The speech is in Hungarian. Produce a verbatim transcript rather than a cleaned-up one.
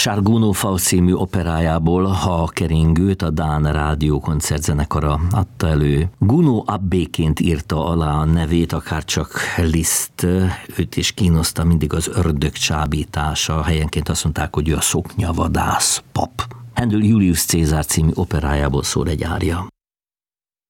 Charles Gounod Faust című operájából, ha a keringőt a Dán Rádió koncertzenekara adta elő. Gounod abbéként írta alá a nevét, akárcsak Liszt, őt is kínoszta mindig az ördög csábítása, helyenként azt mondták, hogy ő a szoknyavadász pap. Händel Julius Cézár című operájából szól egy ária.